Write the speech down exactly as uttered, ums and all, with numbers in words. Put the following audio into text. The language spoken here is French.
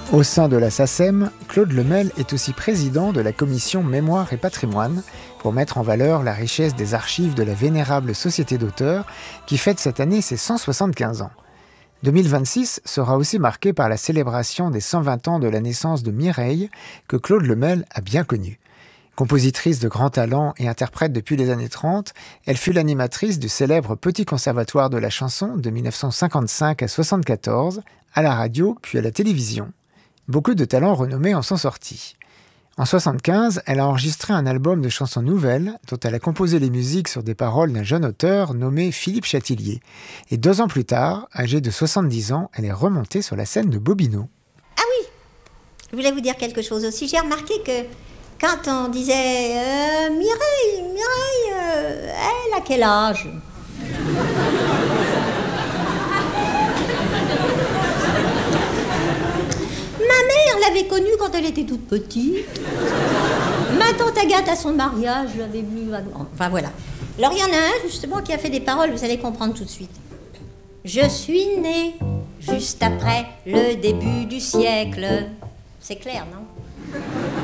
Au sein de la SACEM, Claude Lemel est aussi président de la commission Mémoire et Patrimoine pour mettre en valeur la richesse des archives de la vénérable Société d'auteurs qui fête cette année ses cent soixante-quinze ans. deux mille vingt-six sera aussi marqué par la célébration des cent vingt ans de la naissance de Mireille, que Claude Lemel a bien connue. Compositrice de grand talent et interprète depuis les années trente, elle fut l'animatrice du célèbre Petit Conservatoire de la chanson de mille neuf cent cinquante-cinq à soixante-quatorze, à la radio puis à la télévision. Beaucoup de talents renommés en sont sortis. En soixante-quinze, elle a enregistré un album de chansons nouvelles dont elle a composé les musiques sur des paroles d'un jeune auteur nommé Philippe Chatillier. Et deux ans plus tard, âgée de soixante-dix ans, elle est remontée sur la scène de Bobino. Ah oui, je voulais vous dire quelque chose aussi. J'ai remarqué que quand on disait euh, « Mireille, Mireille, euh, elle a quel âge ?» Ma mère l'avait connue quand elle était toute petite. Ma tante Agathe à son mariage, je l'avais vue... Enfin voilà. Alors il y en a un justement qui a fait des paroles, vous allez comprendre tout de suite. Je suis née juste après le début du siècle. C'est clair, non ?